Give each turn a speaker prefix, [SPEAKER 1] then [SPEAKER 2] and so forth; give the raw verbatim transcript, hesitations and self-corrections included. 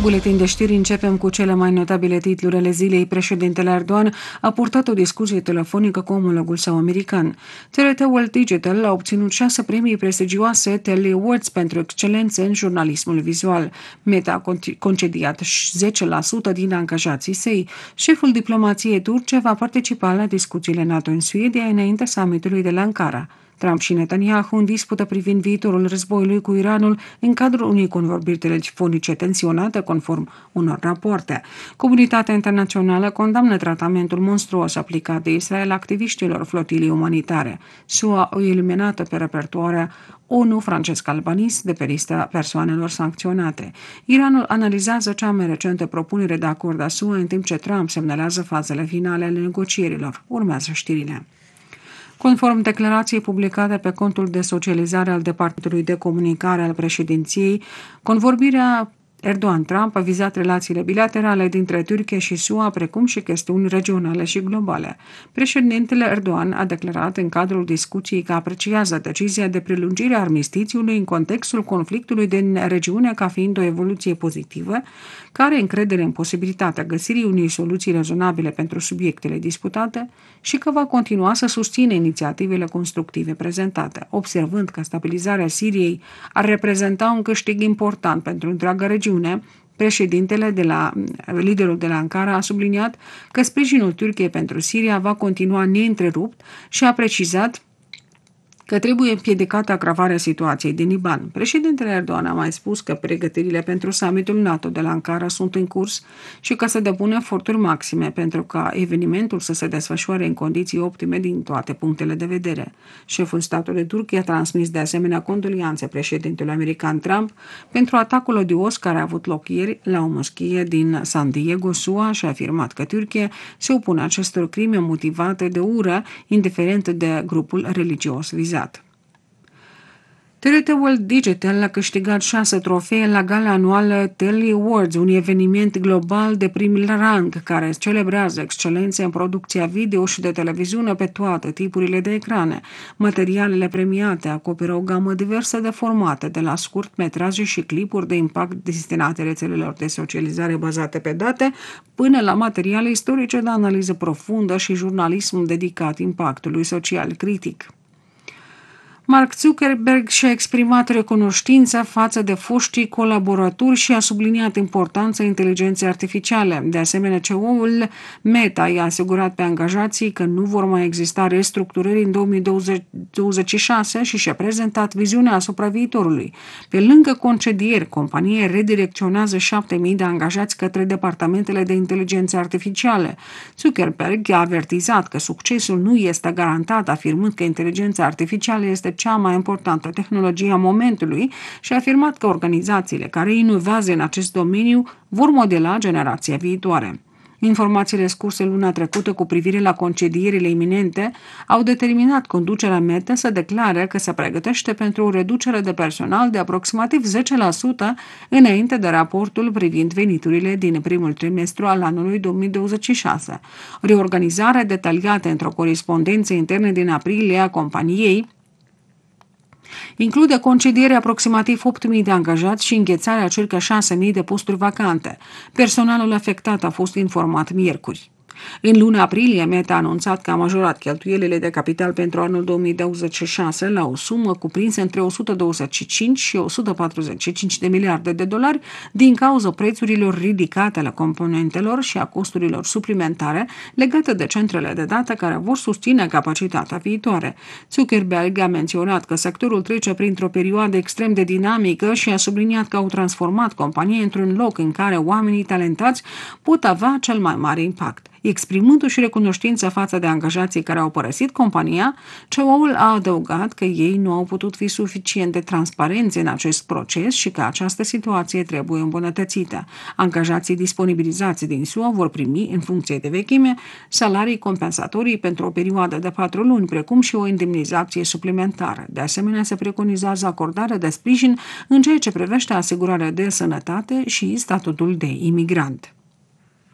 [SPEAKER 1] Buletin de știri, începem cu cele mai notabile titluri ale zilei. Președintele Erdogan a purtat o discuție telefonică cu omologul său american. T R T World Digital a obținut șase premii prestigioase Telly Awards pentru excelență în jurnalismul vizual. Meta a concediat zece la sută din angajații săi. Șeful diplomației turce va participa la discuțiile NATO în Suedia înaintea summitului de la Ankara. Trump și Netanyahu în dispută privind viitorul războiului cu Iranul în cadrul unei convorbiri telefonice tensionate, conform unor rapoarte. Comunitatea internațională condamnă tratamentul monstruos aplicat de Israel activiștilor flotilii umanitare. S U A a eliminat pe repertoarea O N U Francesc Albanese de pe lista persoanelor sancționate. Iranul analizează cea mai recentă propunere de acord a S U A, în timp ce Trump semnalează fazele finale ale negocierilor. Urmează știrile. Conform declarației publicate pe contul de socializare al Departamentului de Comunicare al președinției, convorbirea Erdogan-Trump a vizat relațiile bilaterale dintre Turcia și S U A, precum și chestiuni regionale și globale. Președintele Erdogan a declarat în cadrul discuției că apreciază decizia de prelungire a armistițiului în contextul conflictului din regiune ca fiind o evoluție pozitivă, care are încredere în posibilitatea găsirii unei soluții rezonabile pentru subiectele disputate și că va continua să susțină inițiativele constructive prezentate, observând că stabilizarea Siriei ar reprezenta un câștig important pentru întreaga regiune. Președintele de la, liderul de la Ankara a subliniat că sprijinul Turciei pentru Siria va continua neîntrerupt și a precizat că trebuie împiedicată agravarea situației din Liban. Președintele Erdogan a mai spus că pregătirile pentru summitul NATO de la Ankara sunt în curs și că se depun eforturi maxime pentru ca evenimentul să se desfășoare în condiții optime din toate punctele de vedere. Șeful statului turc a transmis de asemenea condolianțe președintelui american Trump pentru atacul odios care a avut loc ieri la o moschie din San Diego, S U A, și a afirmat că Turcia se opune acestor crime motivate de ură, indiferent de grupul religios vizat. T R T World Digital a câștigat șase trofee la gala anuală Telly Awards, un eveniment global de prim rang care celebrează excelența în producția video și de televiziune pe toate tipurile de ecrane. Materialele premiate acoperă o gamă diversă de formate, de la scurtmetraje și clipuri de impact destinate rețelelor de socializare bazate pe date, până la materiale istorice de analiză profundă și jurnalism dedicat impactului social critic. Mark Zuckerberg și-a exprimat recunoștința față de foștii colaboratori și a subliniat importanța inteligenței artificiale. De asemenea, C E O-ul Meta i-a asigurat pe angajații că nu vor mai exista restructurări în două mii douăzeci și șase și și-a prezentat viziunea asupra viitorului. Pe lângă concedieri, compania redirecționează șapte mii de angajați către departamentele de inteligență artificială. Zuckerberg a avertizat că succesul nu este garantat, afirmând că inteligența artificială este cea mai importantă tehnologie a momentului și a afirmat că organizațiile care inovează în acest domeniu vor modela generația viitoare. Informațiile scurse luna trecută cu privire la concedierile iminente au determinat conducerea Meta să declare că se pregătește pentru o reducere de personal de aproximativ zece la sută înainte de raportul privind veniturile din primul trimestru al anului două mii douăzeci și șase. Reorganizarea detaliată într-o corespondență internă din aprilie a companiei include concedierea aproximativ opt mii de angajați și înghețarea circa șase mii de posturi vacante. Personalul afectat a fost informat miercuri. În luna aprilie, Meta a anunțat că a majorat cheltuielile de capital pentru anul două mii douăzeci și șase la o sumă cuprinsă între o sută douăzeci și cinci și o sută patruzeci și cinci de miliarde de dolari din cauza prețurilor ridicate ale componentelor și a costurilor suplimentare legate de centrele de date care vor susține capacitatea viitoare. Zuckerberg a menționat că sectorul trece printr-o perioadă extrem de dinamică și a subliniat că au transformat compania într-un loc în care oamenii talentați pot avea cel mai mare impact. Exprimându-și recunoștința față de angajații care au părăsit compania, C E O-ul a adăugat că ei nu au putut fi suficient de transparenți în acest proces și că această situație trebuie îmbunătățită. Angajații disponibilizați din S U A vor primi, în funcție de vechime, salarii compensatorii pentru o perioadă de patru luni, precum și o indemnizație suplimentară. De asemenea, se preconizează acordarea de sprijin în ceea ce privește asigurarea de sănătate și statutul de imigrant.